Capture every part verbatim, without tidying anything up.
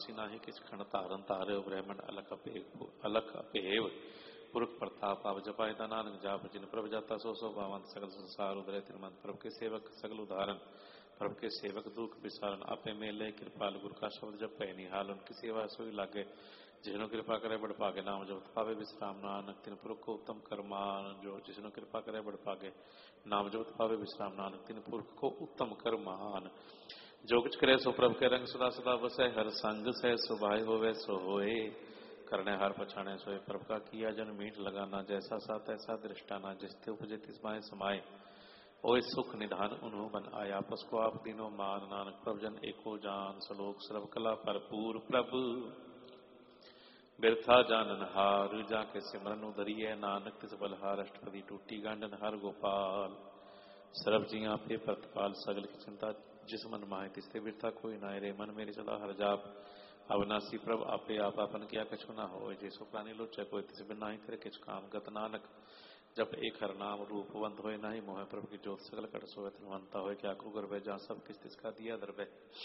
नाहि किस खंड तारन तारे ब्रह्मण अलख अपेव अलख अपेव पुरख प्रताप आप जपाय नानक जाप जिन प्रभ जाता सो सो भावंत सकल संसार उदय तिरमंत प्रभ के सेवक सगल उदाहरण प्रभ के सेवक दुख विसारण आपे मेले कृपाल गुरु का शब्द जब पै निहाल उनकी सेवा सोई लागे जिसनो कृपा करे बड़ पागे नाम जब पावे विश्राम नानक तिन पुरख को उत्तम कर्मान जो जिसनो कृपा करे बड़ पागे नाम जब पावे विश्राम नानक तिन पुरख को उत्तम कर्मान जो कुछ करे सो प्रभ के रंग सदा सदा बसै हर संग से सुभाय होवे सो होए करने हार पछाने सोए प्रभ का किया जन मीठ लगाना जैसा सा तैसा दृष्टाना जिसते उपजे तिसमाय समाये ओए सुख निधान उन्हों बन आया आपस को आप तीनों मान नानक प्रभ जन एको जान सलोक सर्व कला भरपूर प्रभु बिरथा जानन हार जाके सिमरन उधरिए नानक तिस बलहार अष्टपदी टूटी गांडन हार गोपाल सरब जिया पे प्रतिपाल सगल की चिंता जिस मन माहे तिसते बिरथा कोई नाय रे मन मेरी सदा हर जाप अविनाशी प्रभ आपे आप आपन किया कछु ना हो जैसो प्राणी लोचे कोई तिस बिन नाही करे किछ काम गत नानक जब एक हर नाम रूपवंत होए नाही मोह प्रभु की ज्योत सगल कट सोए तनवंता होए क्या करू गर्भे जहाँ सब किस तिसका दिया दरबे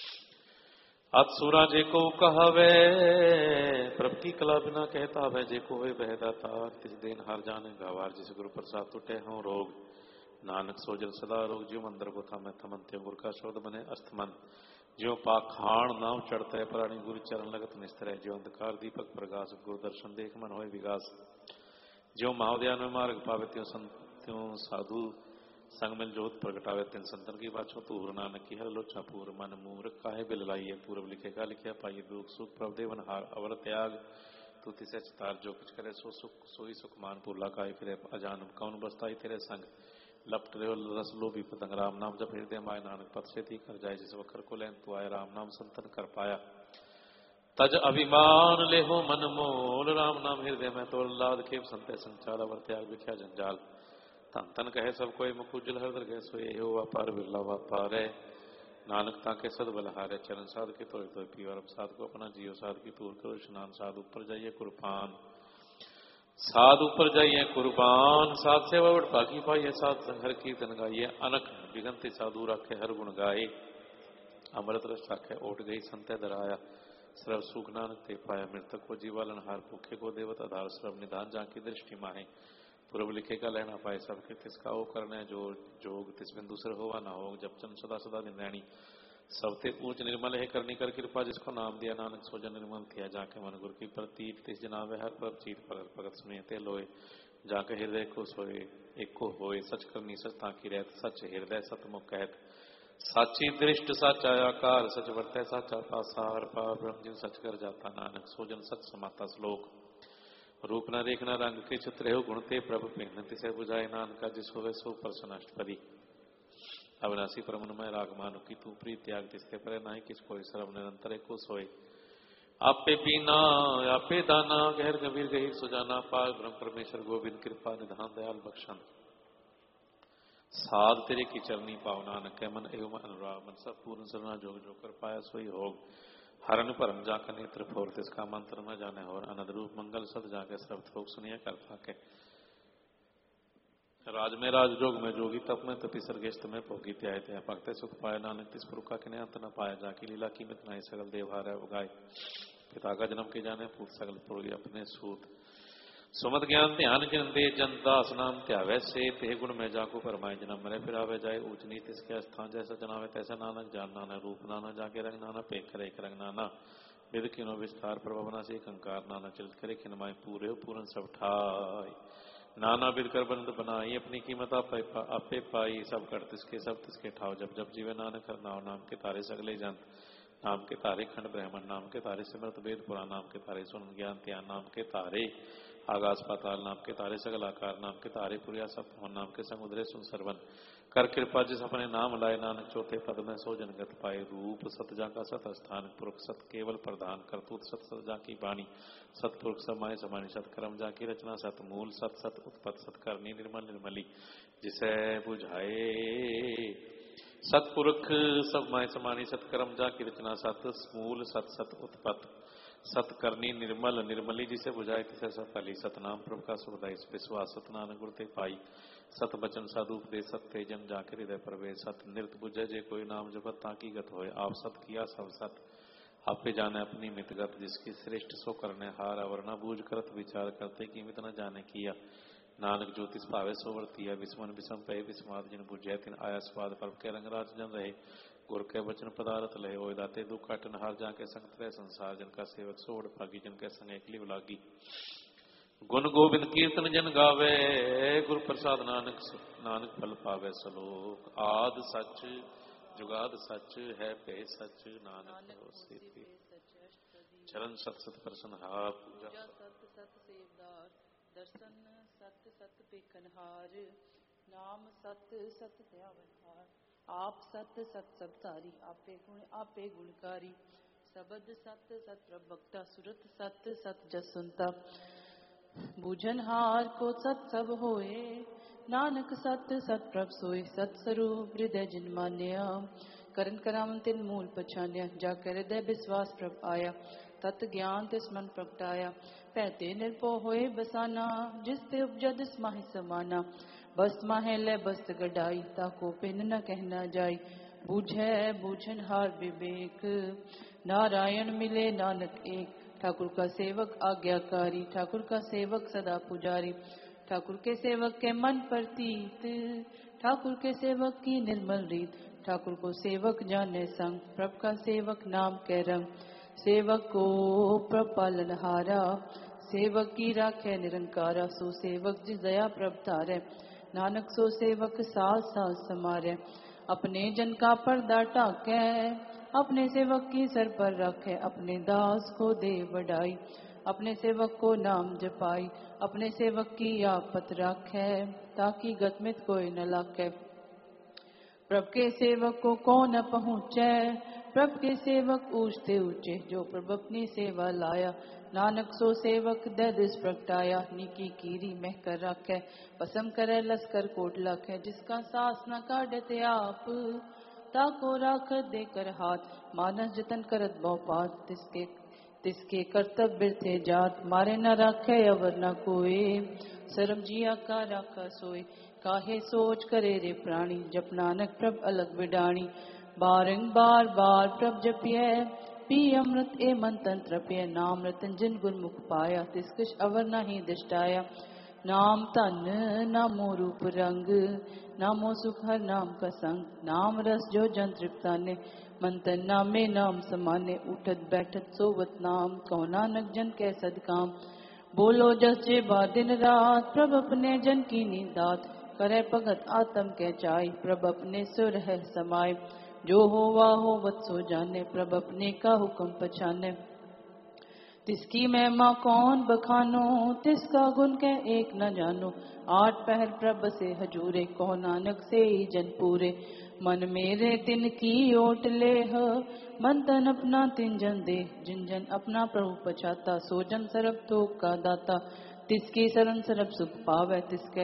अतसुरा जे को कहवे प्रभ की कला बिना कहता वह जे को वे बहदाता तिस देन हार जाने गवार जिस गुरु प्रसाद टूटे हों रोग नानक सोजल सदा रोग जीव मंदिर को था मैं थमनते गुरु का शोध बने अस्तमन ज्यो पाखाण नाव चढ़ते प्राणी गुरु चरण लगत निस्तर ज्यो अंधकार दीपक प्रकाश गुरु दर्शन देख मन होए विकास ज्यो महावध्यान में मार्ग पावे त्यों संत्यों साधु संग मिल जोत प्रगटावे तिन संतन की बाछो तूर नानक की हर लोचा पूर मन मूर्ख काहे बिल लाइए पूर्व लिखेगा लिखिया पाइए दुख सुख प्रभ देवन हार अवर त्याग तू तिसे चितार जो कुछ करे सो सुख सोई सुख मान पूर्ला काहे फिरे अजान कौन बसताई तेरे संग लपट रहे रस लोभी पतंग राम नाम जब हृदय माय नानक पद से थी कर जाए जिस वखर को लेन तू आए राम नाम संतन कर पाया तज अभिमान ले हो मन मोल राम नाम हृदय में तो लाद खेप संत संचार अवर त्याग विख्या जंजाल तन तन कहे सब कोई मुकुजल हृदय गए सोए हो व्यापार बिरला व्यापार है नानक ताके सद बलहारे चरण साध के तो तो पी और साध को अपना जियो साध की तूर करो स्नान साध ऊपर जाइए कुर्बान साध ऊपर जाइए कुर्बान साध सेवा उठ भागी पाइए साध हर कीर्तन गाइए अनक विगंति साधु रखे हर गुण गाये अमृत रस रखे ओट गई संत दराया सर्व सुख नानक ते पाया मृतक को जीवालन हार भूखे को देवत आधार सर्व निधान जाकी दृष्टि माहे पूर्व लिखे का लेना पाए सबके तिसका वो करने जो जोग तिस बिन दूसरे होगा ना हो जब चंद सदा सदा निंदैनी सबते ऊंच निर्मल है करनी कर कृपा जिसको नाम दिया नानक सोजन निर्मल किया जाके मन गुरु की प्रतीक तिस जनावे हर पर चीत पर भगत सुनियते लोए जाके हृदय को सोए एक को होए सच करनी सच ताकि रहत सच हृदय सतमुख कहत साची दृष्ट साचा आकार सच वर्तै साचा पासार पार ब्रह्म जिन सच कर जाता नानक सोजन सच समाता श्लोक रूप न देखना रंग के चित्र हो गुणते प्रभु पेनति से बुझाए नानका जिस होवे सो प्रसन्न अष्टपदी अविनाशी परमनमय राग मानु की तू प्रीत त्याग तिसके परे नाही किस कोई सर्व निरंतर को सोए आपे पीना आपे दाना गहर गंभीर गहीर सुजाना पार ब्रह्म परमेश्वर गोविंद कृपा निधान दयाल बख्शन साध तेरे की चरनी पावना न कै मन एवं अनुराग मन सब पूर्ण सरना जोग जो कर पाया सोई होग हरण परम जाकर नेत्र फोर तिसका मंत्र न जाने और अनद रूप मंगल सद जाके सब थोक सुनिए कर पाके राज में राज जोग में जोगी तप में तपी सर्गेष्ट में भोगी त्याय त्याय भक्ते सुख पाए नानक तिस पुरुखा के अंत न पाया जाकी लीला कीमत नहीं सगल देवहार उगाए पिता का जन्म के जाने पूत सगल पुरुष अपने सूत सुमत ज्ञान ध्यान जिन दे जन दास नाम त्यावे से ते गुण में जाको परमाय जन्म मरे फिर आवे जाए ऊंच नीत इसके स्थान जैसा जनावे तैसा नानक जान नाना रूप नाना जाके रंग नाना पेख करे रंग नाना विद किनो विस्तार प्रभवना से कंकार नाना चलित करे खिनमाय पूरे पूर्ण सब ठाई नाना विद कर बंद बनाई अपनी कीमत आपे पाई सब कर तिसके सब तिसके ठाव जब जब जीवे नानक हर नाव नाम के तारे सगले जंत नाम के तारे खंड ब्रह्मण नाम के तारे सिमरत वेद पुराण नाम के तारे सुन ज्ञान त्यान नाम के तारे आगास पाताल नाम के तारे सगल आकार नाम के तारे पुरिया सब नाम के समुद्रे सुन सरवन कर कृपा जिस अपने नाम लाए नानक चौथे पद में सो जनगत पाए रूप सतजा का सत स्थान पुरुष सत केवल प्रधान करतूत सत सतजा की वाणी सतपुरुष समाय समानी सतकर्म जा की रचना सत मूल सत सत उत्पत सतकर्णी निर्मल निर्मली जिसे बुझाए सतपुरुष समाय समानी सतकर्म जा की रचना सत मूल सत सत उत्पत सतकर्णी निर्मल निर्मली जिसे बुझाए तिसे सफली सतनाम प्रभु का सुखदाई विश्वास सतनान गुरते पाई सत बचन साधु उपदेश सत तेजन जाकर हृदय प्रवेश सत नृत बुझे जे कोई नाम जपत ताकी गत होए आप सत किया सब सत आपे जाने अपनी मितगत, जिसकी श्रेष्ठ सो करने हार। अवर न बूझ करत विचार करते, कीमित न जाने किया। नानक जो तिस भावे सो वर्तिया। विस्मन विषम पे विस्माद, जिन बुझे तिन आया स्वाद। पर्व के रंग राज जन रहे, गुर के वचन पदारथ लहे। ओय दाते दुख काटन हार, जाके संग तरह संसार। जिनका सेवक सोड़ भागी, जिनके संग एकली लागी। गुण गोविंद कीर्तन जन गावे, गुरु प्रसाद नानक नानक फल पावे। सलोक आद सच जुगाद सच है, पे सच नानक होसी। चरण सत सत प्रसन्न हा, पूजा सत सत सेवदार। दर्शन सत सत पेखनहार। नाम सत सत त्यावनहार। आप सत सत सबतारी। आपे गुण आपे गुणकारी। शबद सत सत प्रभक्ता। सुरत सत सत जस सुनता। बूझनहार को सत सब होए, नानक सत सत प्रभ सोए। सत स्वरूप हृदय जिन मान्या, करन करावन तिन मूल पछान्या। जाकर हृदय विश्वास प्रभ आया, तत् ज्ञान तिस मन प्रगटाया। पैते निर्भो होए बसाना, जिस ते उपजद स्माहि समाना। बस माहे ले बस्त गडाई, ताको पिन न कहना जाई। बूझे बूझनहार विवेक, नारायण मिले नानक एक। ठाकुर का सेवक आज्ञाकारी, ठाकुर का सेवक सदा पुजारी। ठाकुर के सेवक के मन प्रतीत, ठाकुर के सेवक की निर्मल रीत। ठाकुर को सेवक जाने संग, प्रभ का सेवक नाम के रंग। सेवक को प्रभ पालनहारा, सेवक की राखे निरंकारा। सो सेवक जिस दया प्रभ तारे, नानक सो सेवक सास सास समारे। अपने जन का पर्दा टाके, अपने सेवक की सर पर रखे। अपने दास को दे बढ़ाई, अपने सेवक को नाम जपाई। अपने सेवक की आफत राखे, ताकि गतमित कोई न लाखे। प्रभ के सेवक को कौन पहुँचे, प्रभ के सेवक ऊंचते ऊंचे। जो प्रभ अपनी सेवा लाया, नानक सो सेवक दे दिस प्रगटाया। निकी कीरी मह कर राखे, पसम करे लस्कर कोट लाखे। जिसका सास न काटते आप, ताको राख दे कर हाथ। मानस जतन करत बहुपात, तिसके तिसके कर्तव्य थे जात। मारे न राखे अवर न कोई, शर्म जिया का राखा सोए। काहे सोच करे रे प्राणी, जप नानक प्रभ अलग विडाणी। बारंबार बार प्रभ जपिए, पी अमृत ए मन तन तृप्य। नाम रतन जिन गुरमुख पाया, तिस किछ अवर नहीं दिष्टाया। नाम तन नामो रूप रंग, नामो सुख हर नाम का संग। नाम रस जो जन तृप्ताने, मन तन नामे नाम समाने। उठत बैठत सोवत नाम, कहो नानक जन कै सदकाम। बोलो जस जे बा दिन रात, प्रभ अपने जन की नींदात। करे भगत आत्म के चाय, प्रभ अपने सुर है समाये। जो हो वाहो वत सो जाने, प्रभ अपने का हुक्म पछाने। तिसकी महिमा कौन बखानो, तिसका गुण के एक न जानो। आठ पहर प्रभ से हजूरे, कहो नानक से ही जन पूरे। मन मेरे तिन की ओट लेह, मन तन अपना तिन जन दे। जिन जन अपना प्रभु पछाता, सो जन सरब तो का दाता। तिसकी शरण सरब सुख पावे, तिसके